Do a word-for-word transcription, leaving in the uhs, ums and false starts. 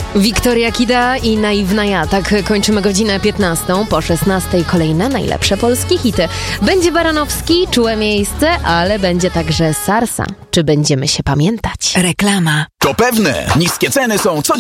Wiktoria Kida i Naiwna ja. Tak kończymy godzinę piętnastą. Po szesnastej kolejne najlepsze polskie hity. Będzie Baranowski, Czułe miejsce, ale będzie także Sarsa. Czy będziemy się pamiętać? Reklama. To pewne, niskie ceny są co